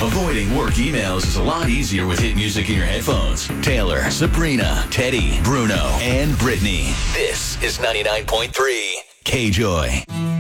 Avoiding work emails is a lot easier with hit music in your headphones. Taylor, Sabrina, Teddy, Bruno, and Brittany. This is 99.3 K-Joy.